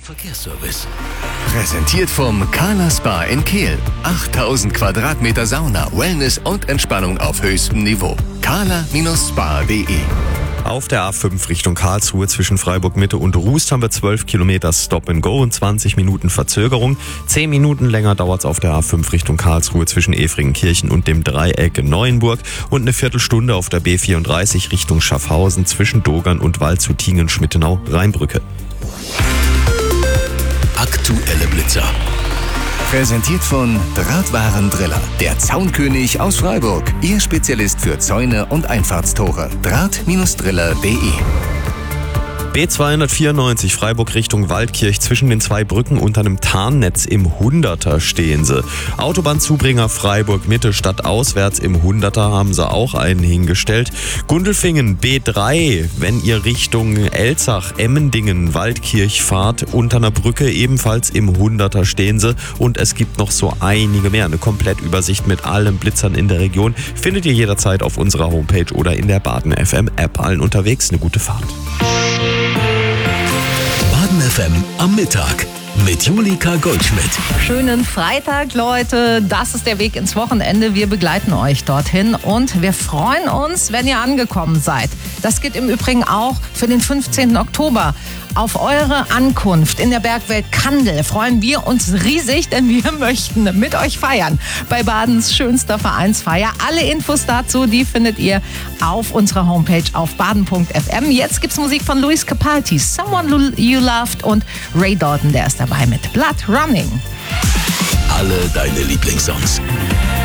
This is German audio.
Verkehrsservice. Präsentiert vom Kahler Spa in Kehl. 8000 Quadratmeter Sauna, Wellness und Entspannung auf höchstem Niveau. kahler-spa.de. Auf der A5 Richtung Karlsruhe zwischen Freiburg Mitte und Rust haben wir 12 Kilometer Stop and Go und 20 Minuten Verzögerung. 10 Minuten länger dauert es auf der A5 Richtung Karlsruhe zwischen Efringenkirchen und dem Dreieck Neuenburg und eine Viertelstunde auf der B34 Richtung Schaffhausen zwischen Dogern und Waldshutingen-Schmittenau-Rheinbrücke. Aktuelle Blitzer. Präsentiert von Drahtwarendriller, der Zaunkönig aus Freiburg. Ihr Spezialist für Zäune und Einfahrtstore. Draht-driller.de. B294 Freiburg Richtung Waldkirch. Zwischen den zwei Brücken unter einem Tarnnetz im 100er stehen sie. Autobahnzubringer Freiburg Mitte statt auswärts im 100er haben sie auch einen hingestellt. Gundelfingen B3, wenn ihr Richtung Elzach, Emmendingen, Waldkirch fahrt, unter einer Brücke ebenfalls im 100er stehen sie. Und es gibt noch so einige mehr. Eine Komplettübersicht mit allen Blitzern in der Region findet ihr jederzeit auf unserer Homepage oder in der Baden FM App. Allen unterwegs eine gute Fahrt. Baden FM am Mittag mit Julika Goldschmidt. Schönen Freitag, Leute. Das ist der Weg ins Wochenende. Wir begleiten euch dorthin und wir freuen uns, wenn ihr angekommen seid. Das geht im Übrigen auch für den 15. Oktober. Auf eure Ankunft in der Bergwelt Kandel freuen wir uns riesig, denn wir möchten mit euch feiern. Bei Badens schönster Vereinsfeier. Alle Infos dazu, die findet ihr auf unserer Homepage auf baden.fm. Jetzt gibt's Musik von Luis Capaldi, Someone You Loved und Ray Dalton, der ist dabei mit Blood Running. Alle deine Lieblingssongs.